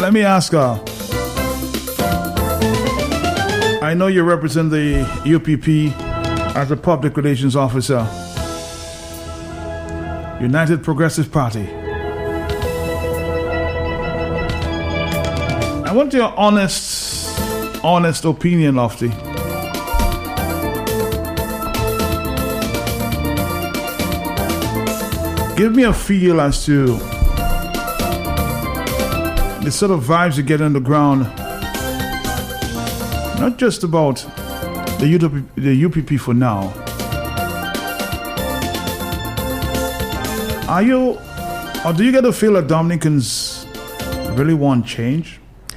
let me ask I know you represent the UPP as a public relations officer. United Progressive Party. I want your honest opinion, Lofty. Give me a feel as to the sort of vibes you get on the ground, not just about the UPP for now. Are you, or do you get a feel that Dominicans really want change?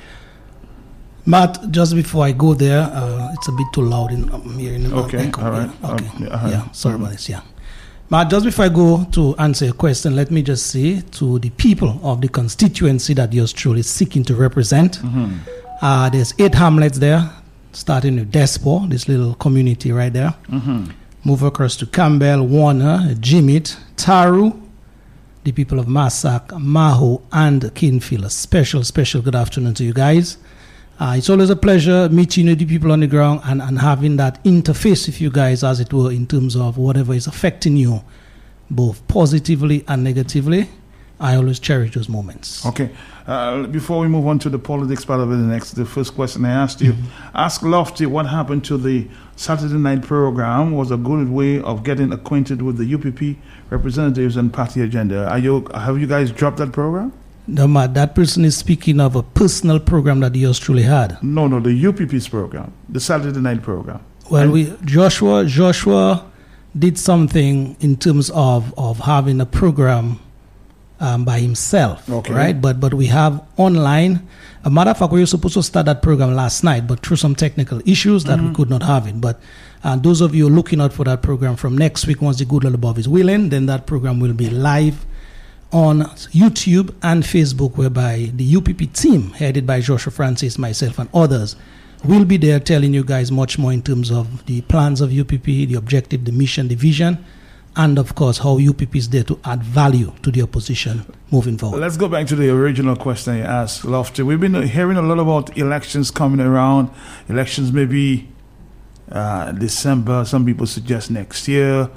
Matt, just before I go there, it's a bit too loud in here. Okay, all right. Okay, yeah, sorry about this, yeah. But just before I go to answer your question, let me just say to the people of the constituency that yours truly is seeking to represent, there's 8 hamlets there, starting with Despo, this little community right there. Move across to Campbell, Warner, Jimit, Taru, the people of Massac, Maho, and Kinfield. A special good afternoon to you guys. It's always a pleasure meeting the people on the ground and having that interface with you guys, as it were, in terms of whatever is affecting you, both positively and negatively. I always cherish those moments. Okay. Before we move on to the politics part of it, the first question I asked you, ask Lofty what happened to the Saturday night program. Was a good way of getting acquainted with the UPP representatives and party agenda. Have you guys dropped that program? No, Matt, that person is speaking of a personal program that yours truly had. No, the UPP's program, the Saturday night program. Well, Joshua did something in terms of having a program by himself, okay, right? But we have online. A matter of fact, we were supposed to start that program last night, but through some technical issues that we could not have it. But those of you looking out for that program from next week, once the good Lord above is willing, then that program will be live on YouTube and Facebook, whereby the UPP team, headed by Joshua Francis, myself, and others, will be there telling you guys much more in terms of the plans of UPP, the objective, the mission, the vision, and of course how UPP is there to add value to the opposition moving forward. Let's go back to the original question you asked, Lofty. We've been hearing a lot about elections coming around. Elections maybe December. Some people suggest next year.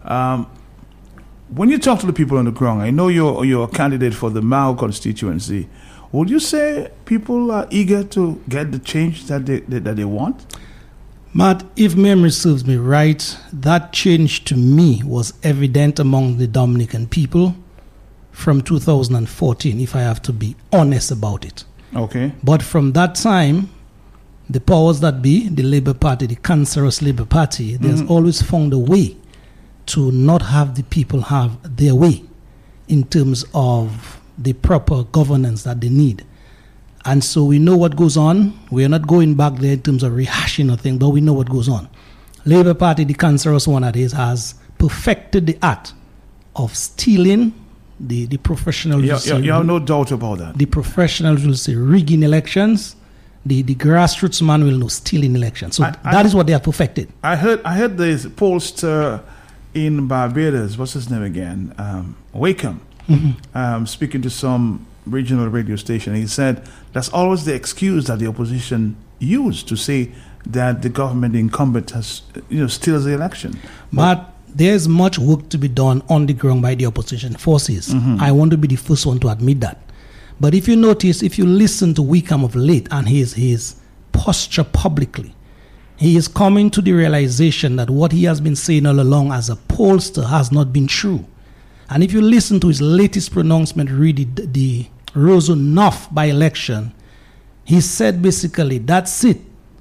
When you talk to the people on the ground, I know you're a candidate for the Mao constituency. Would you say people are eager to get the change that they want? Matt, if memory serves me right, that change to me was evident among the Dominican people from 2014, if I have to be honest about it. Okay. But from that time, the powers that be, the Labour Party, the cancerous Labour Party, there's always found a way to not have the people have their way in terms of the proper governance that they need. And so we know what goes on. We are not going back there in terms of rehashing nothing, but we know what goes on. Labour Party, the cancerous one that is, has perfected the art of stealing the professionals. You have no doubt about that. The professionals will say rigging elections. The grassroots man will know stealing elections. So that is what they have perfected. I heard the pollster in Barbados, what's his name again? Wakeham, speaking to some regional radio station. He said that's always the excuse that the opposition used to say that the government, the incumbent, has steals the election. But there's much work to be done on the ground by the opposition forces. I want to be the first one to admit that. But if you notice, if you listen to Wickham of late and his posture publicly, he is coming to the realization that what he has been saying all along as a pollster has not been true. And if you listen to his latest pronouncement, read the Roseau North by-election, he said basically that's it.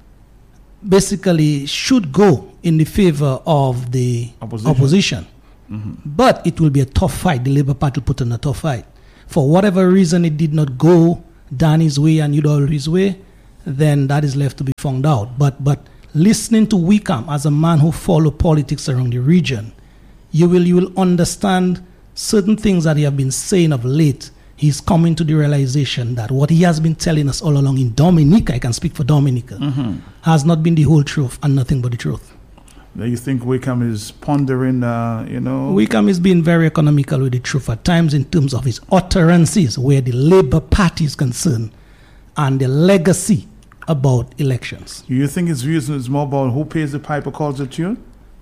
Basically should go in the favor of the opposition. But it will be a tough fight. The Labour Party put in a tough fight. For whatever reason it did not go down his way and Udall his way, then that is left to be found out. But listening to Wickham as a man who follow politics around the region, you will understand certain things that he have been saying of late. He's coming to the realization that what he has been telling us all along in Dominica, I can speak for Dominica, has not been the whole truth and nothing but the truth. You think Wickham is pondering, Wickham is being very economical with the truth at times in terms of his utterances where the Labour Party is concerned. and the legacy about elections. Do you think his views is more about who pays the piper calls the tune?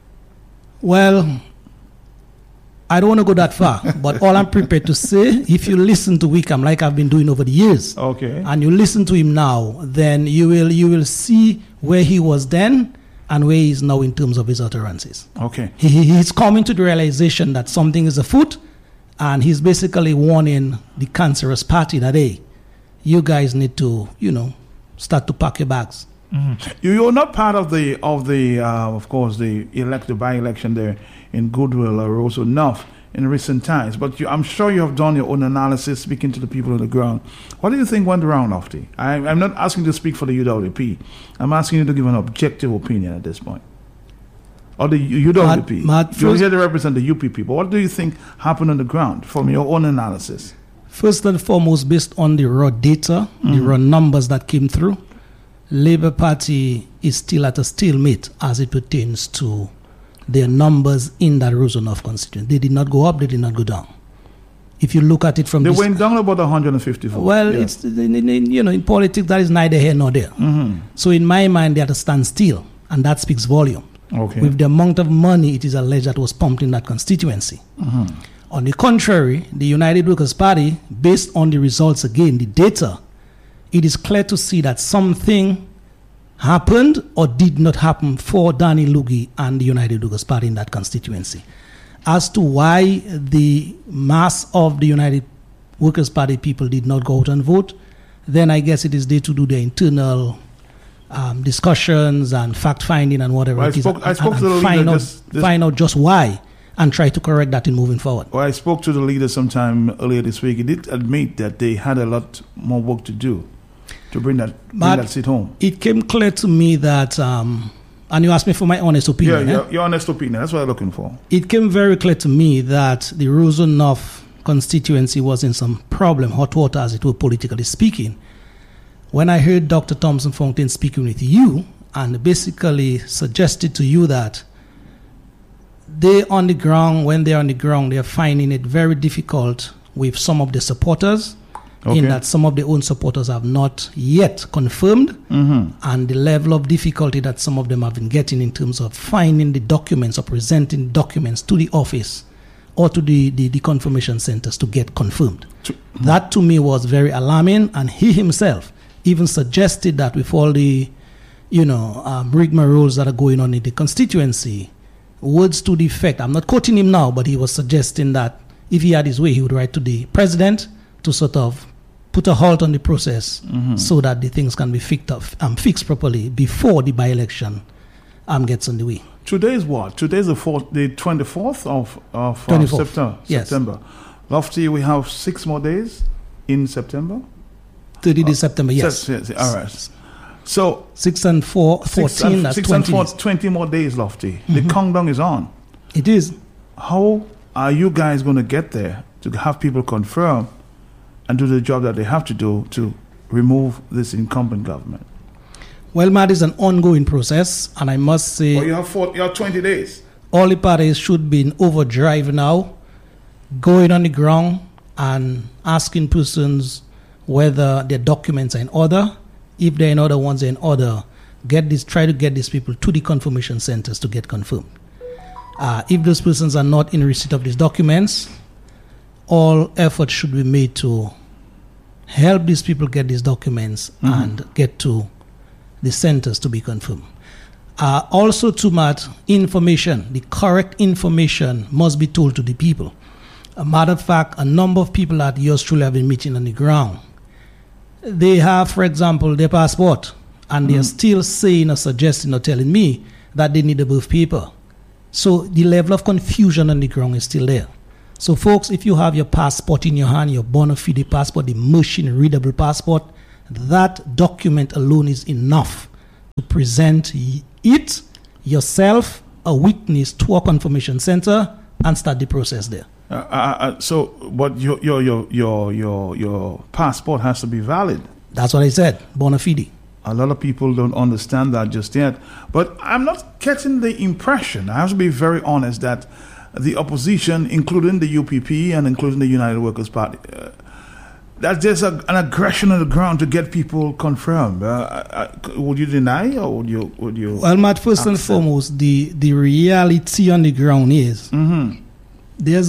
Well, I don't want to go that far, but all I'm prepared to say, if you listen to Wickham like I've been doing over the years, okay, and you listen to him now, then you will see where he was then and where he is now in terms of his utterances. Okay. He's coming to the realization that something is afoot, and he's basically warning the cancerous party that, hey, you guys need to, start to pack your bags. Mm-hmm. You're not part of of course, the by-election there in Goodwill or Roseau North in recent times. But I'm sure you have done your own analysis, speaking to the people on the ground. What do you think went wrong, Lofty? I'm not asking you to speak for the UWP. I'm asking you to give an objective opinion at this point. Or the UWP. You're here to represent the UP people. What do you think happened on the ground from your own analysis? First and foremost, based on the raw data, the raw numbers that came through, Labour Party is still at a stalemate as it pertains to their numbers in that Roseau North constituency. They did not go up, they did not go down. If you look at it from they went down about 154. Well, it's in politics that is neither here nor there. Mm-hmm. So in my mind, they're at a standstill, and that speaks volume. Okay. With the amount of money it is alleged that was pumped in that constituency. Mm-hmm. On the contrary, the United Workers' Party, based on the results again, the data, it is clear to see that something happened or did not happen for Danny Lugie and the United Workers' Party in that constituency. As to why the mass of the United Workers' Party people did not go out and vote, then I guess it is there to do their internal discussions and fact-finding and whatever well, it is. I spoke to the leader find out just why and try to correct that in moving forward. Well, I spoke to the leader sometime earlier this week. He did admit that they had a lot more work to do to bring that seat home. It came clear to me that, and you asked me for my honest opinion. Yeah, your honest opinion. That's what I'm looking for. It came very clear to me that the Roseau North constituency was in some problem, hot water as it were, politically speaking. When I heard Dr. Thompson Fontaine speaking with you and basically suggested to you that when they're on the ground, they're finding it very difficult with some of the supporters. Okay. In that some of their own supporters have not yet confirmed, and the level of difficulty that some of them have been getting in terms of finding the documents or presenting documents to the office or to the confirmation centers to get confirmed. That to me was very alarming, and he himself even suggested that with all the rigmaroles that are going on in the constituency, words to the effect, I'm not quoting him now, but he was suggesting that if he had his way, he would write to the president to sort of put a halt on the process so that the things can be fixed properly before the by-election gets on the way. Today is what? Today is the 24th of 24th. September. Lofty, we have 6 more days in September? 30 days September, yes. All right. So 6 and 4, 14, that's 20 days. 20 more days, Lofty. The countdown is on. It is. How are you guys going to get there to have people confirm and do the job that they have to do to remove this incumbent government? Well, Matt, it's an ongoing process, and I must say... Well, you have 20 days. All the parties should be in overdrive now, going on the ground and asking persons whether their documents are in order. If they're in order, once they're in order, try to get these people to the confirmation centers to get confirmed. If those persons are not in receipt of these documents, all efforts should be made to help these people get these documents and get to the centers to be confirmed. Also, to Matt, information, the correct information must be told to the people. A matter of fact, a number of people that yours truly have been meeting on the ground, they have, for example, their passport, and they are still saying or suggesting or telling me that they need a birth paper. So the level of confusion on the ground is still there. So, folks, if you have your passport in your hand, your bona fide passport, the machine-readable passport, that document alone is enough to present it, yourself, a witness to a confirmation center and start the process there. But your passport has to be valid. That's what I said, bona fide. A lot of people don't understand that just yet. But I'm not getting the impression, I have to be very honest, that the opposition, including the UPP and including the United Workers' Party, that there's an aggression on the ground to get people confirmed. Would you deny, or would you? Well, Matt, first and foremost, the reality on the ground is there's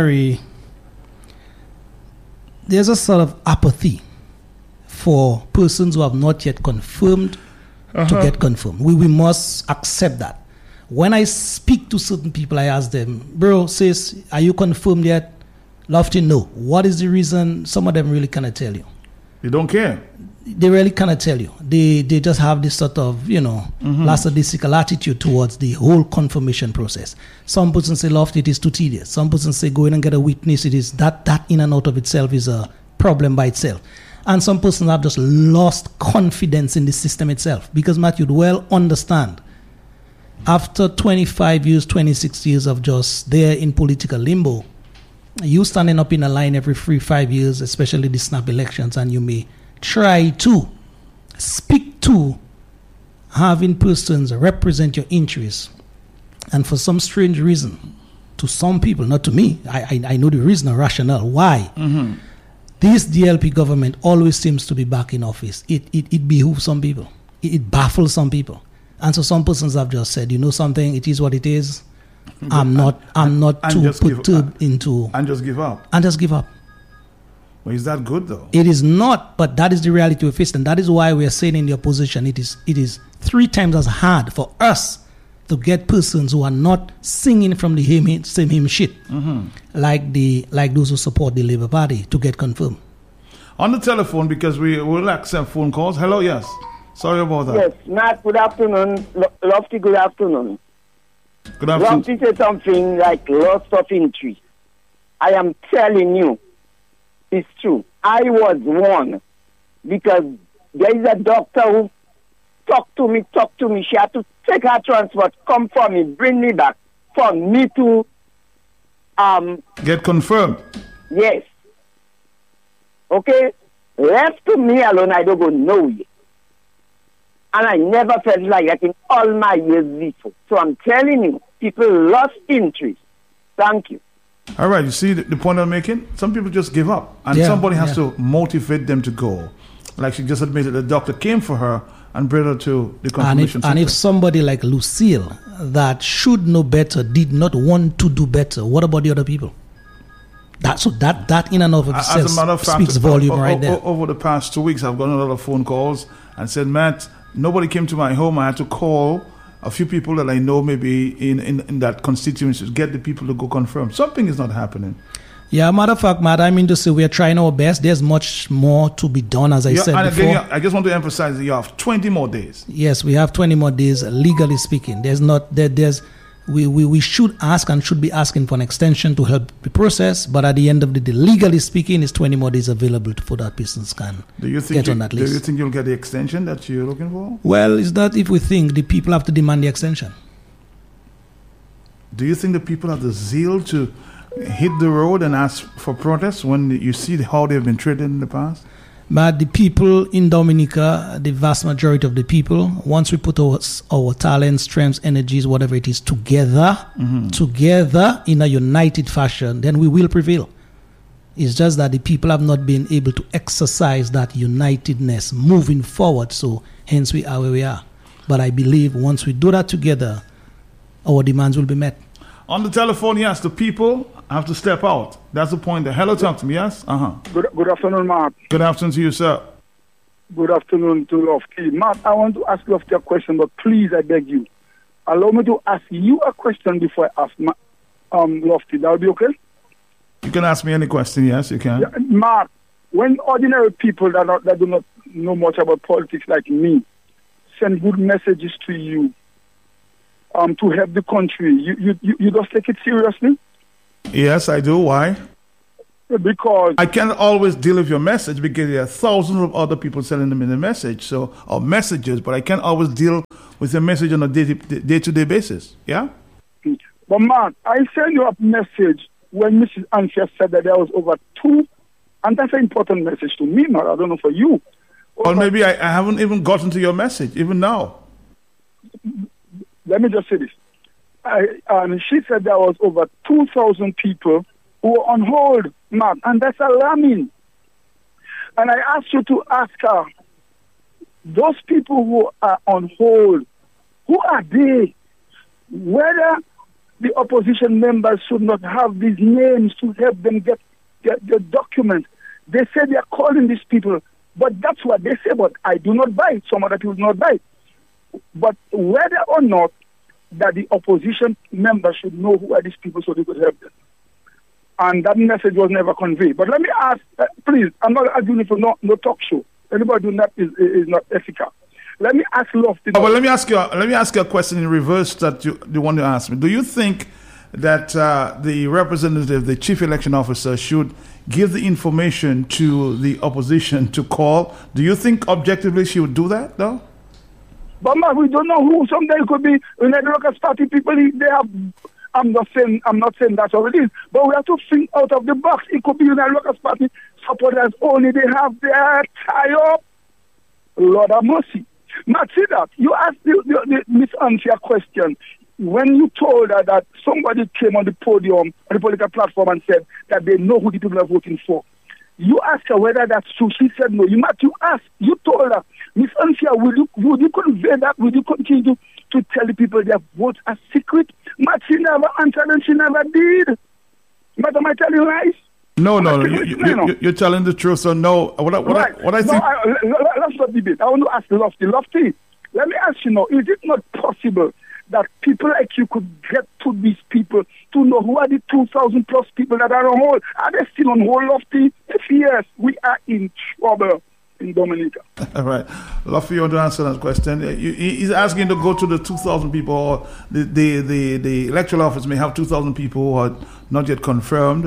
a sort of apathy for persons who have not yet confirmed to get confirmed. We must accept that. When I speak to certain people, I ask them, bro, sis, are you confirmed yet? Lofty, no. What is the reason? Some of them really cannot tell you. They don't care. They really cannot tell you. They just have this sort of, lackadaisical attitude towards the whole confirmation process. Some persons say, Lofty, it is too tedious. Some persons say, go in and get a witness. It is that in and out of itself is a problem by itself. And some persons have just lost confidence in the system itself. Because, Matt, you'd well understand, after 25 years, 26 years of just there in political limbo, you standing up in a line every 3-5 years, especially the snap elections, and you may try to speak to having persons represent your interests. And for some strange reason, to some people, not to me, I know the reason or rationale why. This DLP government always seems to be back in office. It behooves some people. It baffles some people. And so some persons have just said, you know something, it is what it is. I'm not too perturbed into... And just give up. And just give up. Well, is that good, though? It is not, but that is the reality we face. And that is why we are saying in the opposition, it is 3 times as hard for us to get persons who are not singing from the same hymn sheet, like those who support the Labour Party, to get confirmed. On the telephone, because we will accept phone calls. Hello, yes. Sorry about that. Yes, Matt, good afternoon. Lofty, good afternoon. Good afternoon. Lofty said something like loss of interest. I am telling you, it's true. I was one because there is a doctor who talked to me. She had to take her transport, come for me, bring me back, for me to... get confirmed. Yes. Okay? Left to me alone, I don't go nowhere. And I never felt like that in all my years before. So I'm telling you, people lost interest. Thank you. All right, you see the point I'm making? Some people just give up. And somebody has to motivate them to go. Like she just admitted, the doctor came for her and brought her to the confirmation center. And if somebody like Lucille, that should know better, did not want to do better, what about the other people? That in and of itself as a matter of fact, speaks volume right there. Over the past 2 weeks, I've gotten a lot of phone calls and said, Matt, nobody came to my home. I had to call a few people that I know maybe in that constituency to get the people to go confirm. Something is not happening. Yeah, matter of fact, Matt, I mean to say we are trying our best. There's much more to be done, as I said before. Again, I just want to emphasize that you have 20 more days. Yes, we have 20 more days, legally speaking. We should ask and should be asking for an extension to help the process, but at the end of the day, legally speaking, it's 20 more days available for that person can get on that list. Do you think you'll get the extension that you're looking for? Well, it's that if we think the people have to demand the extension. Do you think the people have the zeal to hit the road and ask for protest when you see how they've been treated in the past? But the people in Dominica, the vast majority of the people, once we put our talents, strengths, energies, whatever it is, together in a united fashion, then we will prevail. It's just that the people have not been able to exercise that unitedness moving forward, so hence we are where we are. But I believe once we do that together, our demands will be met. On the telephone, yes, the people have to step out. That's the point there. Hello, talk to me, yes? Good afternoon, Mark. Good afternoon to you, sir. Good afternoon to Lofty. Mark, I want to ask Lofty a question, but please, I beg you, allow me to ask you a question before I ask Lofty. That will be okay? You can ask me any question, yes, you can. Yeah, Mark, when ordinary people that do not know much about politics like me send good messages to you to help the country, you just take it seriously? Yes, I do. Why? Because I can't always deal with your message because there are thousands of other people sending them in a message, or messages, but I can't always deal with your message on a day-to-day basis. Yeah? But Mark, I sent you a message when Mrs. Ansia said that there was over 2, and that's an important message to me, Mark. I don't know for you. Or maybe I haven't even gotten to your message, even now. Let me just say this. She said there was over 2,000 people who were on hold, Mark, and that's alarming. And I ask you to ask her, those people who are on hold, who are they? Whether the opposition members should not have these names to help them get the documents. They say they are calling these people, but that's what they say, but I do not buy it. Some other people do not buy it. But whether or not that the opposition members should know who are these people so they could help them. And that message was never conveyed. But let me ask, please, I'm not arguing for no talk show. Anybody doing that is not ethical. Let me ask Lofty. Well, let me ask you a question in reverse that you want to ask me. Do you think that the representative, the chief election officer, should give the information to the opposition to call? Do you think objectively she would do that, though? But we don't know who. Someday it could be United Workers Party people. They have. I'm not saying that's how it is. But we have to think out of the box. It could be United Workers Party supporters only. They have their tie up. Lord have mercy. Not see that. You asked the Miss Anthea a question. When you told her that somebody came on the podium, on the political platform and said that they know who the people are voting for, you asked her whether that's true. She said no. You told her, Miss Anthea, would you convey that? Would you continue to tell the people their votes are secret? But she never answered and she never did. But am I telling you lies? No. You're telling the truth. So no. What I think. Let's not debate. I want to ask Lofty. Let me ask you now: is it not possible that people like you could get to these people to know who are the 2,000 plus people that are on hold? Are they still on hold, Lofty? If yes, we are in trouble in Dominica. All right. Lofty, you want to answer that question? He's asking to go to the 2,000 people, or the electoral office may have 2,000 people who are not yet confirmed,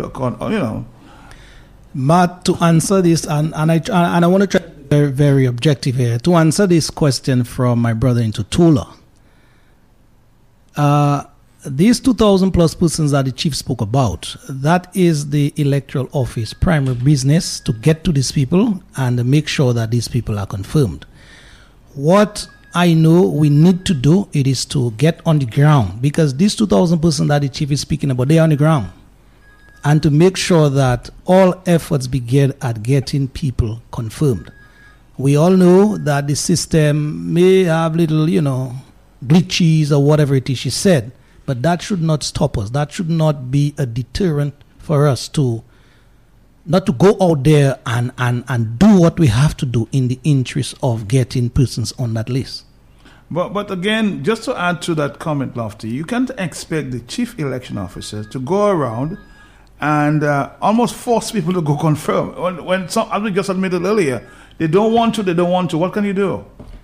Matt, to answer this, and I want to try to be very, very objective here. To answer this question from my brother in Tula, these 2,000 plus persons that the chief spoke about, that is the electoral office primary business, to get to these people and make sure that these people are confirmed. What I know we need to do, it is to get on the ground, because these 2,000 persons that the chief is speaking about, they are on the ground. And to make sure that all efforts begin at getting people confirmed. We all know that the system may have little, glitches or whatever it is she said, but that should not stop us. That should not be a deterrent for us not to go out there and do what we have to do in the interest of getting persons on that list. But again, just to add to that comment, Lofty, you can't expect the chief election officer to go around and almost force people to go confirm. When some, as we just admitted earlier, they don't want to. What can you do?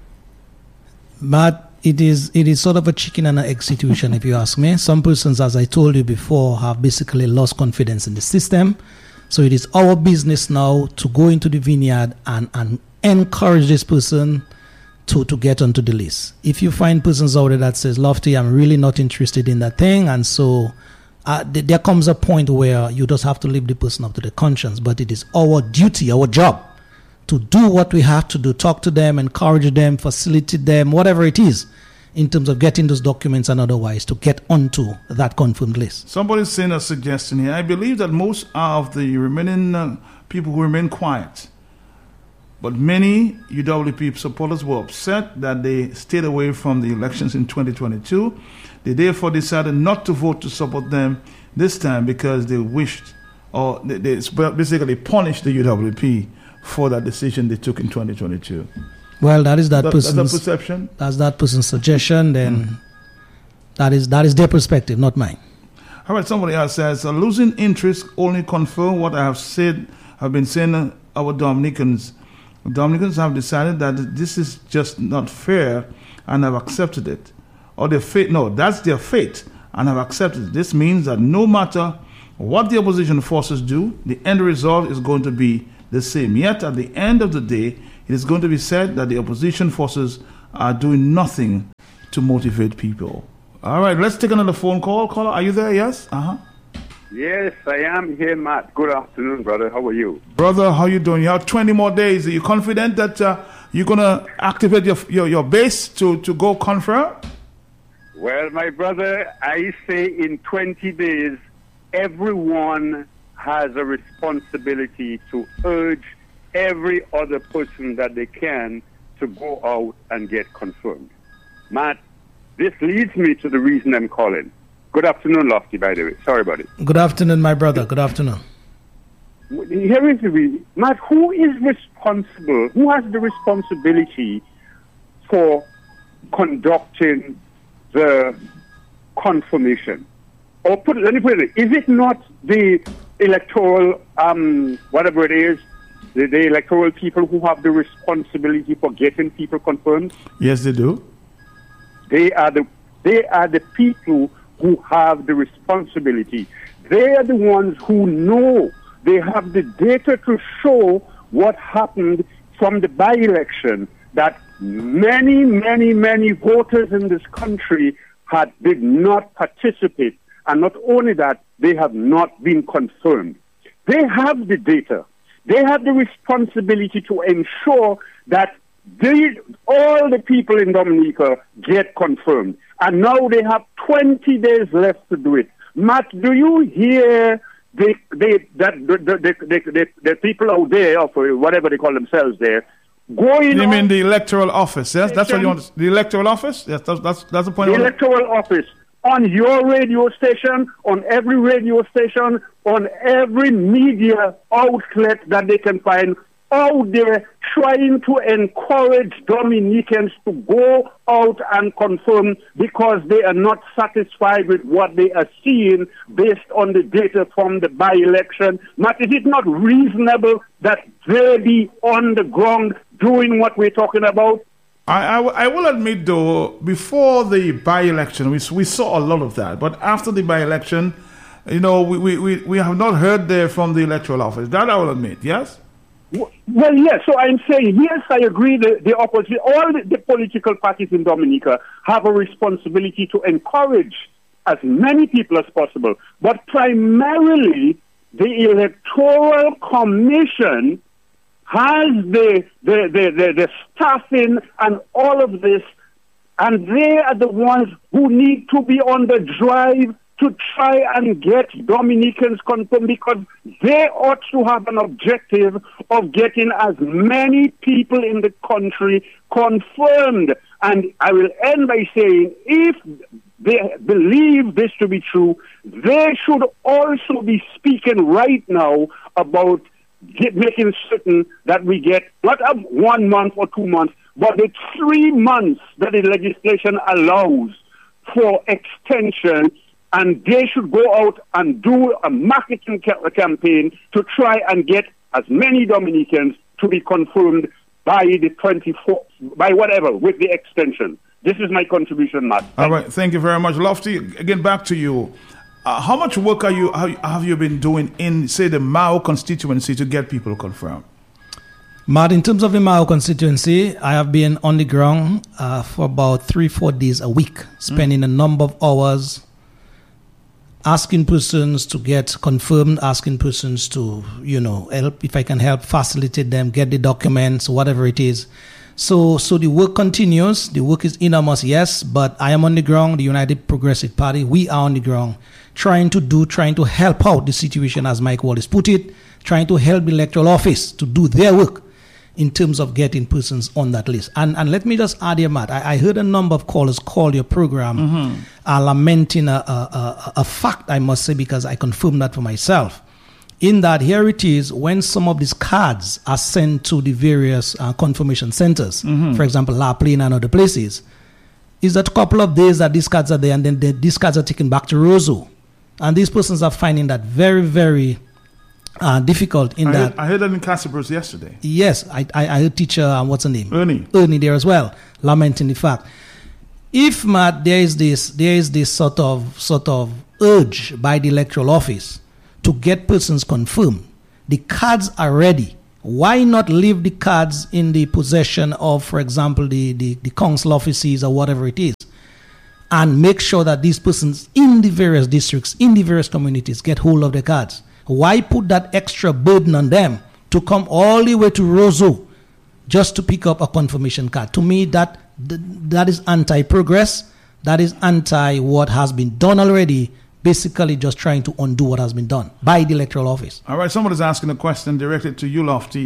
But it is sort of a chicken and an egg situation, if you ask me. Some persons, as I told you before, have basically lost confidence in the system. So it is our business now to go into the vineyard and encourage this person to get onto the list. If you find persons out there that says, Lofty, I'm really not interested in that thing, and so there comes a point where you just have to leave the person up to their conscience. But it is our duty, our job, to do what we have to do, talk to them, encourage them, facilitate them, whatever it is, in terms of getting those documents and otherwise to get onto that confirmed list. Somebody's saying a suggestion here. I believe that most of the remaining people who remain quiet, but many UWP supporters were upset that they stayed away from the elections in 2022. They therefore decided not to vote to support them this time because they wished, or they basically punished the UWP for that decision they took in 2022. Well, that is that person's perception. That's that person's suggestion. Then that is their perspective, not mine. All right. Somebody else says losing interest only confirm what I have been saying. Our Dominicans have decided that this is just not fair and have accepted it. Or their fate. No, that's their fate and have accepted it. This means that no matter what the opposition forces do, the end result is going to be the same. Yet at the end of the day, it is going to be said that the opposition forces are doing nothing to motivate people. All right, let's take another phone call. Caller, are you there? Yes? Yes, I am here, Matt. Good afternoon, brother. How are you? Brother, how you doing? You have 20 more days. Are you confident that you're going to activate your base to go confirm? Well, my brother, I say in 20 days, everyone has a responsibility to urge every other person that they can to go out and get confirmed. Matt, this leads me to the reason I'm calling. Good afternoon, Lofty, by the way. Sorry about it. Good afternoon, my brother. Good afternoon. Here is the reason. Matt, who is responsible? Who has the responsibility for conducting the confirmation? Or let me put it, is it not the electoral, whatever it is, the electoral people who have the responsibility for getting people confirmed? Yes, they do. They are the people who have the responsibility. They are the ones who know. They have the data to show what happened from the by-election, that many, many, many voters in this country did not participate. And not only that, they have not been confirmed. They have the data. They have the responsibility to ensure that all the people in Dominica get confirmed. And now they have 20 days left to do it. Matt, do you hear the people out there, or whatever they call themselves there, going You mean the electoral office, yes? That's what you want. The electoral office? Yes, that's the point. The electoral office. On your radio station, on every radio station, on every media outlet that they can find, out there trying to encourage Dominicans to go out and confirm because they are not satisfied with what they are seeing based on the data from the by-election. But is it not reasonable that they be on the ground doing what we're talking about? I will admit, though, before the by-election, we saw a lot of that. But after the by-election, we have not heard there from the electoral office. That I will admit, yes? Well, yes. So I'm saying, yes, I agree. The opposite. All the political parties in Dominica have a responsibility to encourage as many people as possible. But primarily, the Electoral Commission has the staffing and all of this, and they are the ones who need to be on the drive to try and get Dominicans confirmed, because they ought to have an objective of getting as many people in the country confirmed. And I will end by saying, if they believe this to be true, they should also be speaking right now about making certain that we get not 1 month or 2 months, but the 3 months that the legislation allows for extension. And they should go out and do a marketing campaign to try and get as many Dominicans to be confirmed by the 24th, by whatever, with the extension. This is my contribution, Matt. All right, thank you very much. Lofty, again, back to you. How much work have you been doing in, say, the Mao constituency to get people confirmed? Matt, in terms of the Mao constituency, I have been on the ground for about 3-4 days a week, spending a number of hours asking persons to get confirmed, asking persons to, help, if I can help, facilitate them, get the documents, whatever it is. So the work continues. The work is enormous, yes, but I am on the ground, the United Progressive Party, we are on the ground, trying to help out the situation, as Mike Wallace put it, trying to help the electoral office to do their work in terms of getting persons on that list. And let me just add here, Matt, I heard a number of callers call your program lamenting a fact, I must say, because I confirmed that for myself. In that, here it is, when some of these cards are sent to the various confirmation centers, for example, La Plaine and other places, is that a couple of days that these cards are there, and then these cards are taken back to Roseau. And these persons are finding that very, very difficult in that. I heard that in Castlebrooks yesterday. Yes, I heard teacher, what's her name? Ernie there as well, lamenting the fact. If, Matt, there is this sort of urge by the electoral office to get persons confirmed, the cards are ready. Why not leave the cards in the possession of, for example, the council offices or whatever it is, and make sure that these persons in the various districts, in the various communities, get hold of the cards? Why put that extra burden on them to come all the way to Roseau just to pick up a confirmation card? To me, that is anti-progress. That is anti what has been done already, basically just trying to undo what has been done by the electoral office. All right, someone is asking a question directed to you, Lofty.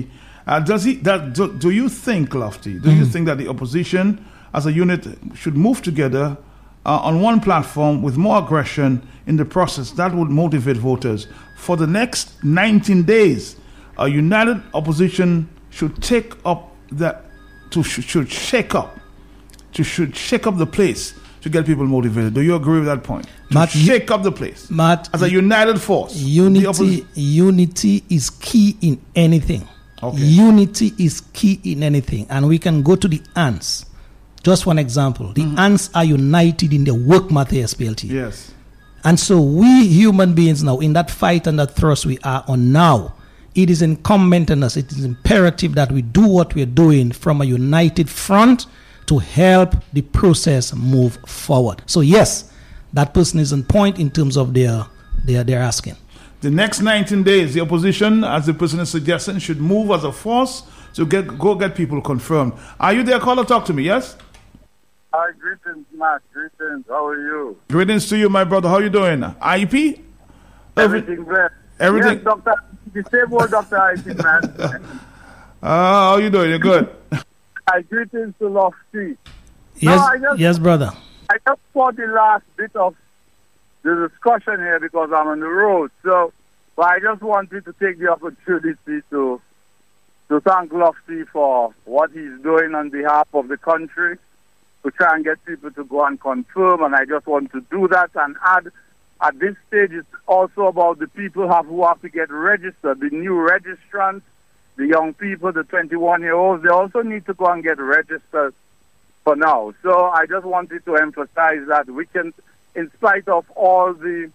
Do you think, Lofty, do you think that the opposition as a unit should move together on one platform with more aggression in the process? That would motivate voters. For the next 19 days, a united opposition should take up that, should shake up the place to get people motivated. Do you agree with that point? Matt, shake up the place. Matt, as a united force. Unity is key in anything. Okay. Unity is key in anything. And we can go to the ants. Just one example. The ants are united in the work matter SPLT. Yes. And so we human beings now, in that fight and that thrust we are on now, it is incumbent on us, it is imperative that we do what we are doing from a united front to help the process move forward. So yes, that person is on point in terms of their asking. The next 19 days, the opposition, as the person is suggesting, should move as a force to go get people confirmed. Are you there, caller? Talk to me, yes? Hi, greetings, Matt. Greetings. How are you? Greetings to you, my brother. How are you doing? IP? Everything well. Everything? Yes, Doctor. The same old Dr. IP, man. How are you doing? You're good? Hi, greetings to Lofty. Yes, brother. I just saw the last bit of the discussion here because I'm on the road. But I just wanted to take the opportunity to thank Lofty for what he's doing on behalf of the country, to try and get people to go and confirm. And I just want to do that and add, at this stage, it's also about the people who have to get registered, the new registrants, the young people, the 21-year-olds. They also need to go and get registered for now. So I just wanted to emphasize that we can, in spite of all the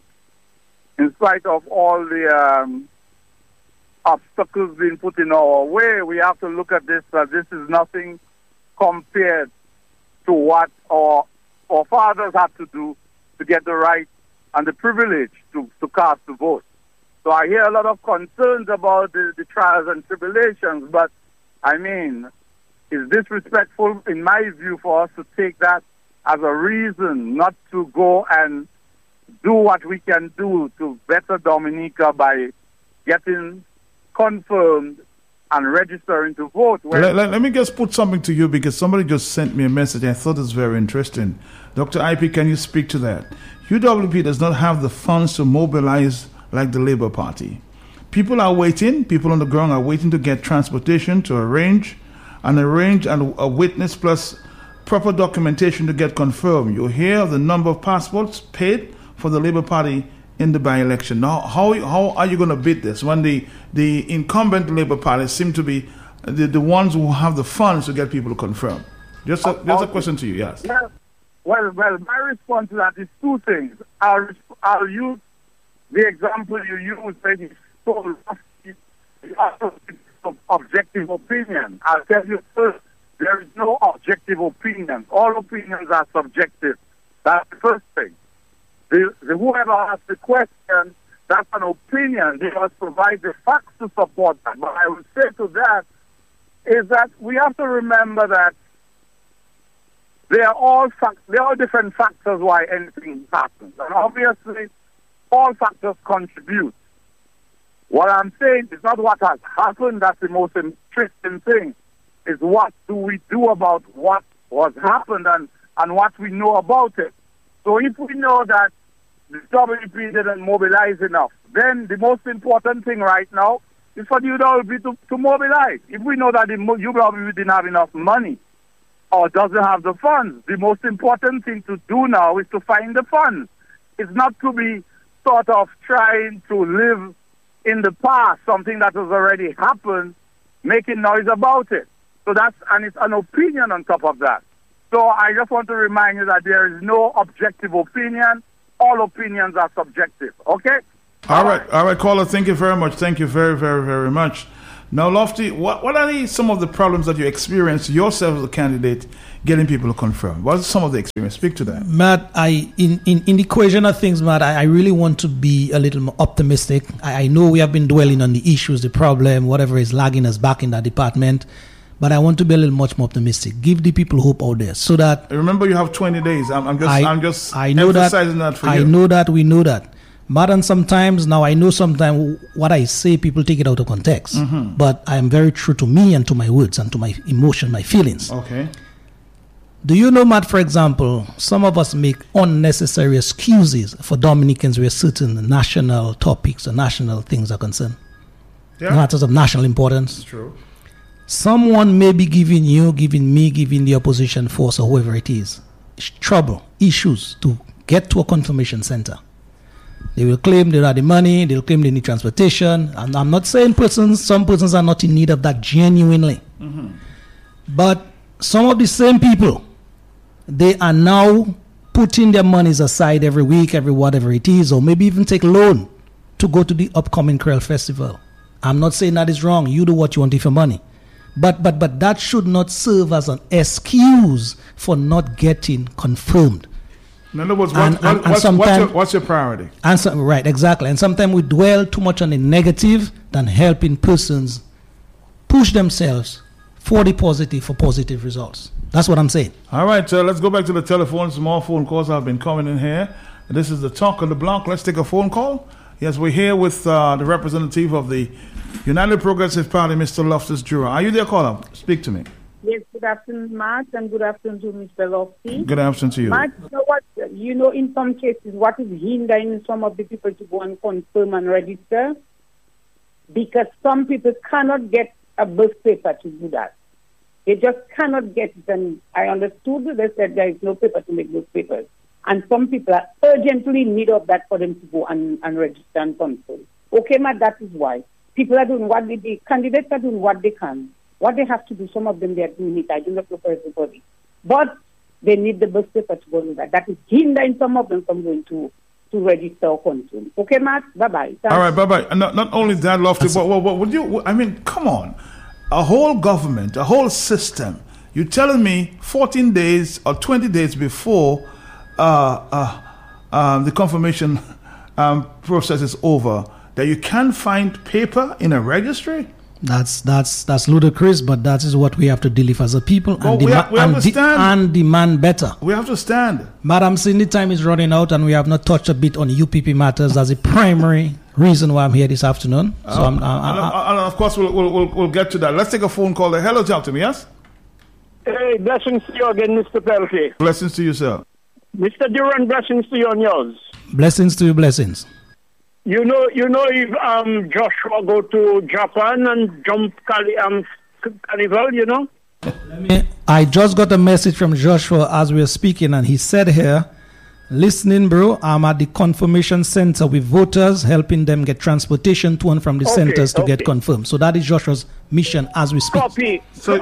obstacles being put in our way, we have to look at this as this is nothing compared to what our fathers had to do to get the right and the privilege to cast the vote. So I hear a lot of concerns about the trials and tribulations, but I mean, it's disrespectful, in my view, for us to take that as a reason not to go and do what we can do to better Dominica by getting confirmed and registering to vote. Let me just put something to you, because somebody just sent me a message. I thought it was very interesting. Dr. IP, can you speak to that? UWP does not have the funds to mobilize like the Labour Party. People are waiting. People on the ground are waiting to get transportation, to arrange and a witness plus proper documentation to get confirmed. You hear the number of passports paid for the Labour Party in the by-election. Now, how are you going to beat this when the incumbent Labour Party seem to be the ones who have the funds to get people to confirm? Just a question to you, yes. Yeah. Well, my response to that is two things. I'll use the example you used when you told objective opinion. I'll tell you first, there is no objective opinion. All opinions are subjective. That's the first thing. Whoever asks the question, that's an opinion. They must provide the facts to support that. But I would say to that is that we have to remember that there are all different factors why anything happens. And obviously, all factors contribute. What I'm saying is not what has happened that's the most interesting thing. Is what do we do about what was happened and what we know about it. So if we know that the WP didn't mobilize enough, then the most important thing right now is for the UWP to mobilize. If we know that the UWP didn't have enough money or doesn't have the funds, the most important thing to do now is to find the funds. It's not to be sort of trying to live in the past, something that has already happened, making noise about it. So and it's an opinion on top of that. So I just want to remind you that there is no objective opinion. All opinions are subjective. Okay? All right, caller. Thank you very much. Thank you very, very, very much. Now, Lofty, what are some of the problems that you experience yourself as a candidate getting people to confirm? What are some of the experience? Speak to that. Matt, in the equation of things, Matt, I really want to be a little more optimistic. I know we have been dwelling on the issues, the problem, whatever is lagging us back in that department. But I want to be a little much more optimistic. Give the people hope out there, so that. Remember, you have 20 days. I'm just I know emphasizing that for you. I know that. We know that. Madam, sometimes, now I know sometimes what I say, people take it out of context. But I am very true to me and to my words and to my emotion, my feelings. Okay. Do you know, Matt, for example, some of us make unnecessary excuses for Dominicans where certain national topics or national things are concerned. Yeah. Matters of national importance. It's true. Someone may be giving you, giving me, giving the opposition force or whoever it is, trouble, issues to get to a confirmation center. They will claim they have the money, they'll claim they need transportation. And I'm not saying some persons are not in need of that genuinely. But some of the same people, they are now putting their monies aside every week, every whatever it is, or maybe even take loan to go to the upcoming Krell Festival. I'm not saying that is wrong. You do what you want with your money. But that should not serve as an excuse for not getting confirmed. In other words, what's your priority? Right, exactly. And sometimes we dwell too much on the negative than helping persons push themselves for the positive, for positive results. That's what I'm saying. All right, let's go back to the telephones. More phone calls have been coming in here. This is the Talk of the Block. Let's take a phone call. Yes, we're here with the representative of the United Progressive Party, Mr. Loftus Jura. Are you there, caller? Speak to me. Yes, good afternoon, Matt, and good afternoon to Mr. Lofty. Good afternoon to you. Matt, you know what? You know, in some cases, what is hindering some of the people to go and confirm and register? Because some people cannot get a birth paper to do that. They just cannot get it. And I understood they said there is no paper to make those papers. And some people are urgently in need of that for them to go and register and confirm. Okay, Matt, that is why. People are doing what the candidates are doing what they can. What they have to do, some of them they are doing it. I do not know for everybody. But they need the birth paper to go to that. That is hindering some of them from going to register or confirm. Okay, Matt? Bye-bye. All right, bye-bye. Not only that, Lofty, but what would you, I mean, come on. A whole government, a whole system, you're telling me 14 days or 20 days before the confirmation process is over, that you can't find paper in a registry? That's ludicrous, but that is what we have to deal with as a people and demand better. We have to stand. Madam, seeing the time is running out and we have not touched a bit on UPP matters as a primary reason why I'm here this afternoon. So and of course we'll get to that. Let's take a phone call. Hello, talk to me, yes? Hey, blessings to you again, Mr. Pelkey. Blessings to you, sir. Mr. Duran, blessings to you and yours. Blessings to you, blessings. You know, if Joshua go to Japan and jump carnival, you know? I just got a message from Joshua as we are speaking, and he said here, listening, bro, I'm at the confirmation center with voters, helping them get transportation to and from the centers to get confirmed. So that is Joshua's mission as we speak. Copy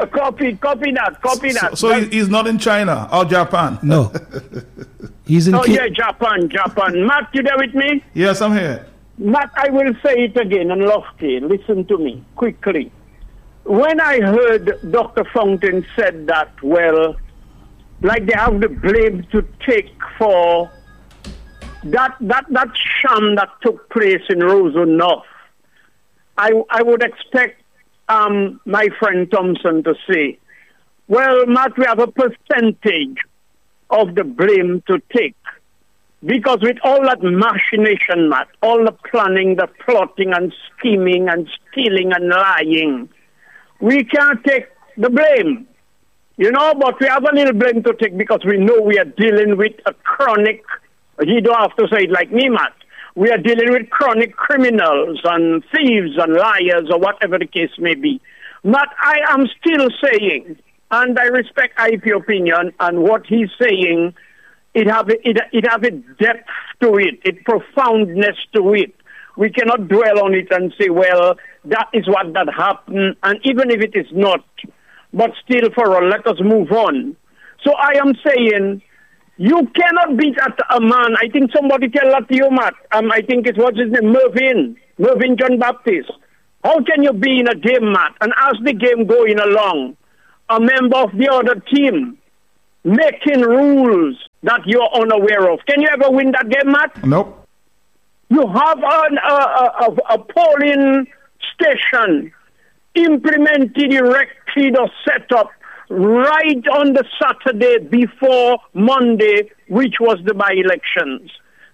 that. So he's not in China or Japan? No. He's in Japan. Matt, you there with me? Yes, I'm here. Matt, I will say it again, and Lofty, listen to me quickly. When I heard Dr. Fountain said that, well, like they have the blame to take for that sham that took place in Roseau North, I would expect my friend Thompson to say, well, Matt, we have a percentage of the blame to take. Because with all that machination, Matt, all the planning, the plotting and scheming and stealing and lying, we can't take the blame. You know, but we have a little blame to take because we know we are dealing with a chronic, you don't have to say it like me, Matt. We are dealing with chronic criminals and thieves and liars or whatever the case may be. Matt, I am still saying, and I respect IP opinion, and what he's saying, it have a depth to it, a profoundness to it. We cannot dwell on it and say, well, that is what that happened, and even if it is not, but still for all, let us move on. So I am saying, you cannot beat at a man. I think somebody tell that to you, Matt. I think it was his name, Mervyn John Baptist. How can you be in a game, Matt, and as the game going along, a member of the other team making rules that you're unaware of? Can you ever win that game, Matt? Nope. You have a polling station implemented, erected, or set up right on the Saturday before Monday, which was the by-elections.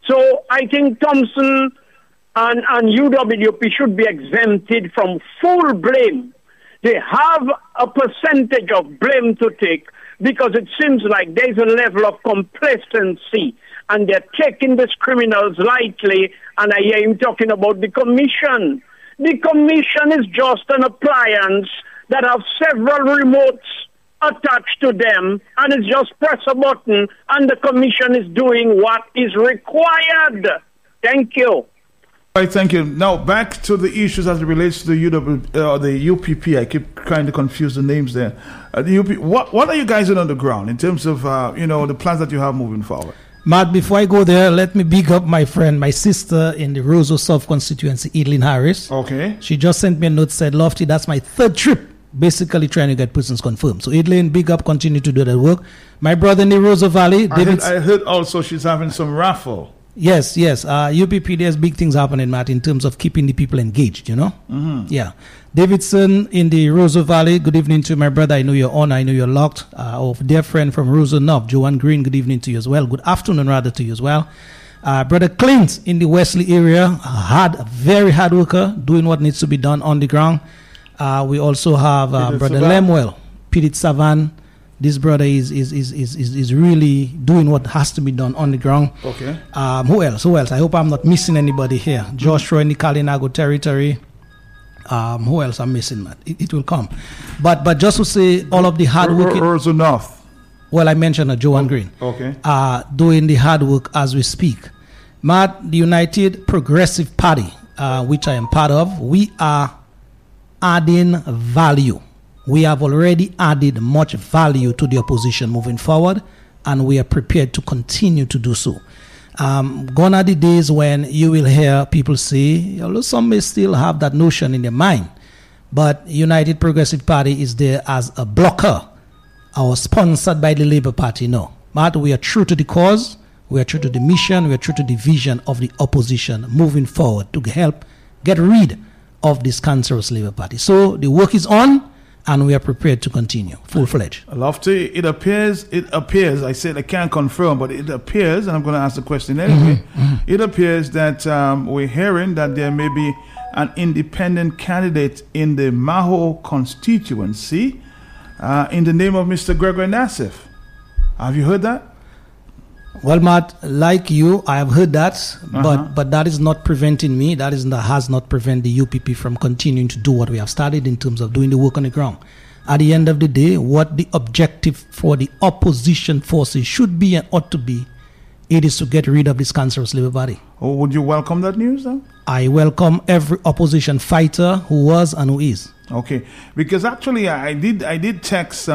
So I think Thompson and UWP should be exempted from full blame. They have a percentage of blame to take because it seems like there's a level of complacency and they're taking these criminals lightly. And I hear him talking about the commission. The commission is just an appliance that have several remotes attached to them, and it's just press a button and the commission is doing what is required. Thank you. All right, thank you. Now back to the issues as it relates to the the UPP. I keep trying to confuse the names there. The UP. What are you guys doing on the ground in terms of the plans that you have moving forward? Matt, before I go there, let me big up my friend, my sister in the Roseau South constituency, Evelyn Harris. Okay. She just sent me a note, said, Lofty, that's my third trip, basically trying to get persons confirmed. So Evelyn, big up, continue to do that work. My brother in the Roseau Valley, David. I heard also she's having some raffle. Yes. UPP, there's big things happening, Matt, in terms of keeping the people engaged, Mm-hmm. Yeah. Davidson in the Roseau Valley, good evening to my brother. I know you're on. I know you're locked. Our dear friend from Roseau North, Joanne Green, good evening to you as well. Good afternoon, rather, to you as well. Brother Clint in the Wesley area, a very hard worker, doing what needs to be done on the ground. We also have Brother Lemuel, Pidit Savan. This brother is really doing what has to be done on the ground. Okay. Who else? I hope I'm not missing anybody here. Joshua in the Kalinago territory. Who else I'm missing, man? It will come. But just to say, all of the hard work. Roseau North. Well, I mentioned Joanne Green. Okay. Doing the hard work as we speak. Matt, the United Progressive Party, which I am part of, we are adding value. We have already added much value to the opposition moving forward, and we are prepared to continue to do so. Gone are the days when you will hear people say, although some may still have that notion in their mind, but United Progressive Party is there as a blocker or sponsored by the Labour Party. No. Matt, we are true to the cause, we are true to the mission, we are true to the vision of the opposition moving forward to help get rid of this cancerous Labour Party. So the work is on, and we are prepared to continue full-fledged. Lofty, it appears, I said I can't confirm, but it appears, and I'm going to ask the question anyway, it appears that we're hearing that there may be an independent candidate in the Maho constituency in the name of Mr. Gregory Nassif. Have you heard that? Well, Matt, like you, I have heard that, but that is not preventing me. That has not prevented the UPP from continuing to do what we have started in terms of doing the work on the ground. At the end of the day, what the objective for the opposition forces should be and ought to be, it is to get rid of this cancerous Labour Party. Oh, would you welcome that news, though? I welcome every opposition fighter who was and who is. Okay, because actually I did text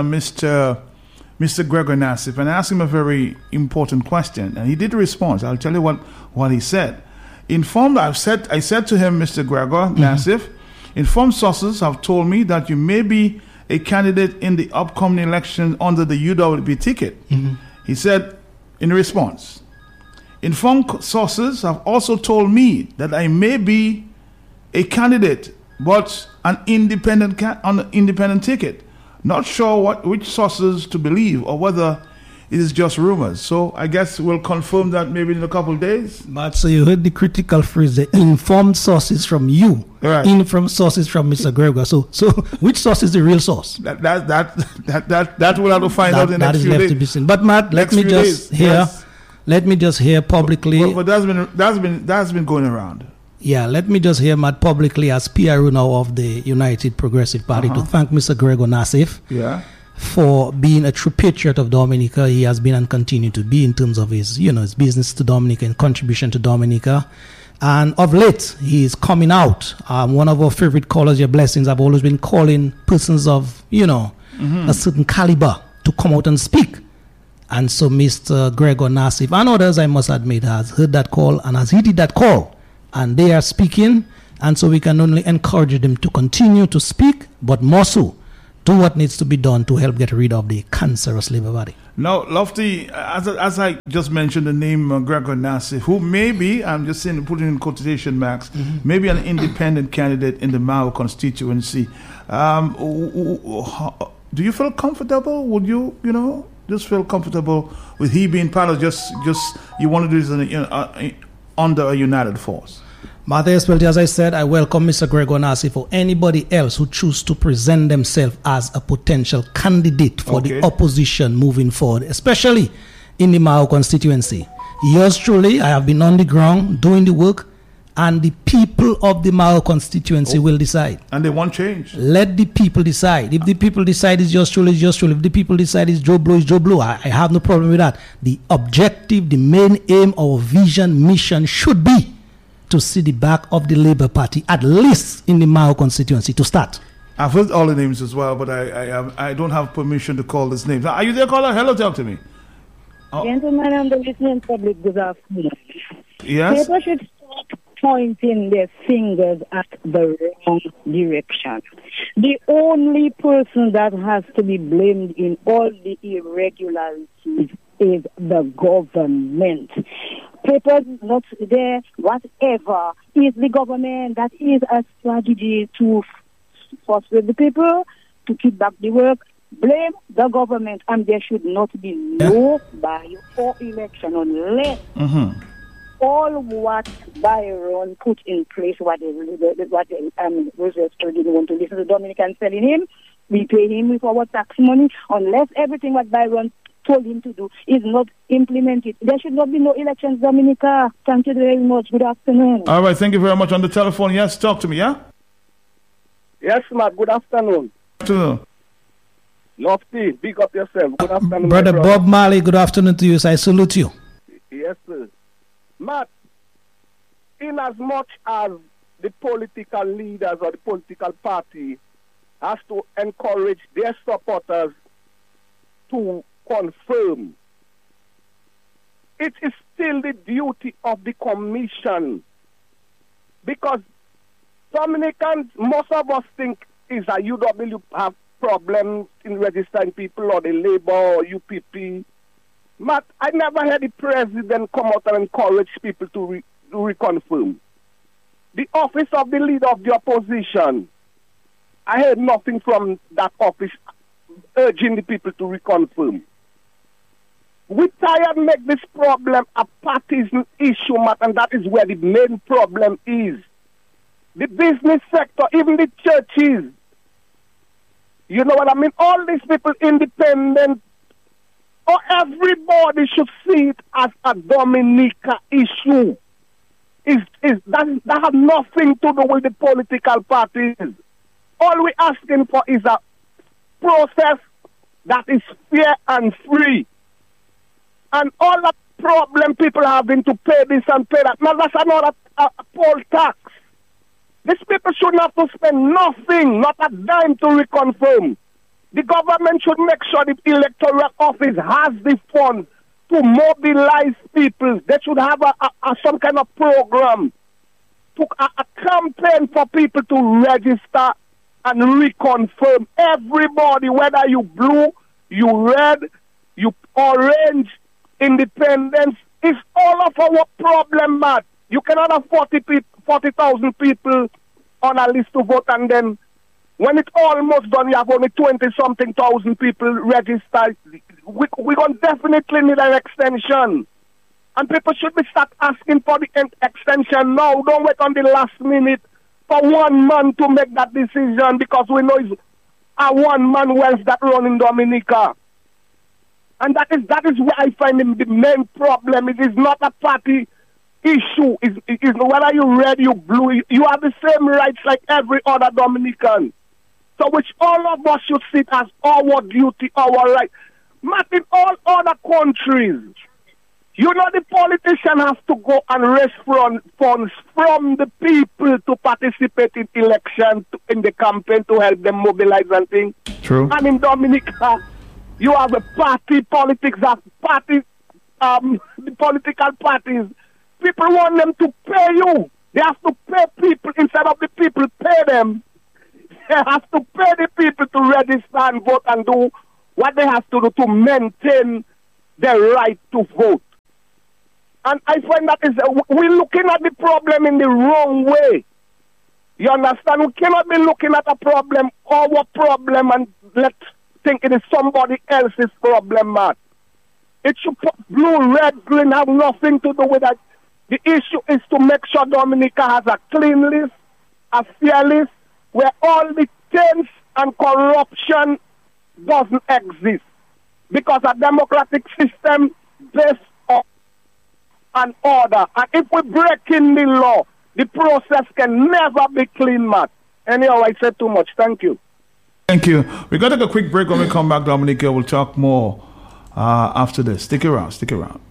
Mr. Gregory Nassif and asked him a very important question, and he did respond. I'll tell you what he said. I said to him, Mr. Gregory Nassif, informed sources have told me that you may be a candidate in the upcoming election under the UWP ticket. He said in response, informed sources have also told me that I may be a candidate, but an independent on an independent ticket. Not sure which sources to believe or whether it is just rumors. So I guess we'll confirm that maybe in a couple of days. But so you heard the critical phrase, the informed sources from you, right? Informed sources from Mr. Gregory. So which source is the real source? That we'll have to find out in the next few days. That is left to be seen. But Matt, let me just hear publicly. But that's been going around. Yeah, let me just hear Matt publicly as PRO now of the United Progressive Party to thank Mr. Gregory Nassif for being a true patriot of Dominica. He has been and continue to be in terms of his business to Dominica and contribution to Dominica. And of late, he is coming out. One of our favorite callers, your blessings, I've always been calling persons of, a certain caliber to come out and speak. And so Mr. Gregory Nassif and others, I must admit, has heard that call and has heeded that call. And they are speaking, and so we can only encourage them to continue to speak, but more so, do what needs to be done to help get rid of the cancerous Labour Party. Now, Lofty, as I just mentioned the name Gregory Nassif, who may be, I'm just saying, putting in quotation marks, maybe an independent candidate in the Mao constituency. Do you feel comfortable? Would you, do just feel comfortable with he being part of just you want to do this under a united force. Martha Espelti, as I said, I welcome Mr. Gregor Onasi for anybody else who choose to present themselves as a potential candidate for the opposition moving forward, especially in the Mao constituency. Yours truly, I have been on the ground doing the work, and the people of the Mao constituency will decide. And they want change. Let the people decide. If the people decide it's yours truly, it's yours truly. If the people decide it's Joe Blow, it's Joe Blow. I have no problem with that. The objective, the main aim, our vision, mission should be to see the back of the Labour Party, at least in the Mao constituency, to start. I've heard all the names as well, but I don't have permission to call these names. Are you there, caller? Hello, talk to me. Oh. Gentlemen, I'm the listening public. Good afternoon. Yes? People should stop pointing their fingers at the wrong direction. The only person that has to be blamed in all the irregularities is the government. Papers not there, whatever, is the government. That is a strategy to frustrate the people, to keep back the work. Blame the government, and there should not be no buy or election unless all what Byron put in place, Roosevelt didn't want to listen to Dominicans telling him, we pay him with our tax money, unless everything what Byron told him to do is not implemented. There should not be no elections, Dominica. Thank you very much. Good afternoon. All right, thank you very much. On the telephone, yes, talk to me, yeah? Yes, Matt, good afternoon. Good afternoon. Lofty, big up yourself. Good afternoon. Brother Bob Marley, good afternoon to you. So I salute you. Yes, sir. Matt, in as much as the political leaders or the political party has to encourage their supporters to confirm, it is still the duty of the commission, because Dominicans, most of us think is a UW have problems in registering people, or the Labour or UPP. Matt, I never had the president come out and encourage people to reconfirm. The office of the leader of the opposition, I heard nothing from that office urging the people to reconfirm. We tired make this problem a partisan issue, Matt, and that is where the main problem is. The business sector, even the churches, you know what I mean? All these people, independent, or everybody should see it as a Dominica issue. That has nothing to do with the political parties. All we're asking for is a process that is fair and free. And all the problem people having to pay this and pay that, now that's another poll tax. These people shouldn't have to spend nothing, not a dime to reconfirm. The government should make sure the electoral office has the funds to mobilize people. They should have some kind of program, a campaign for people to register and reconfirm. Everybody, whether you blue, you red, you orange, independence, it's all of our problem, Matt. You cannot have 40,000 people on a list to vote, and then when it's almost done, you have only 20-something thousand people registered. We're going to definitely need an extension. And people should be start asking for the extension now. Don't wait on the last minute for one man to make that decision, because we know it's a one-man wealth that run in Dominica. And that is where I find the main problem. It is not a party issue. Is whether you red, you blue, you have the same rights like every other Dominican. So which all of us should see as our duty, our right. But in all other countries, you know, the politician has to go and raise funds from the people to participate in election, in the campaign, to help them mobilize and things. True. And in Dominica, you have a party politics, the political parties. People want them to pay you. They have to pay people instead of the people pay them. They have to pay the people to register and vote and do what they have to do to maintain their right to vote. And I find that we're looking at the problem in the wrong way. You understand? We cannot be looking at a problem, our problem, and let think it is somebody else's problem, man. It should put blue, red, green have nothing to do with that. The issue is to make sure Dominica has a clean list, a fair list, where all the taints and corruption doesn't exist. Because a democratic system based on an order. And if we break in the law, the process can never be clean, man. Anyhow, I said too much. Thank you. Thank you. We're going to take a quick break. When we come back, Dominica, we'll talk more after this. Stick around.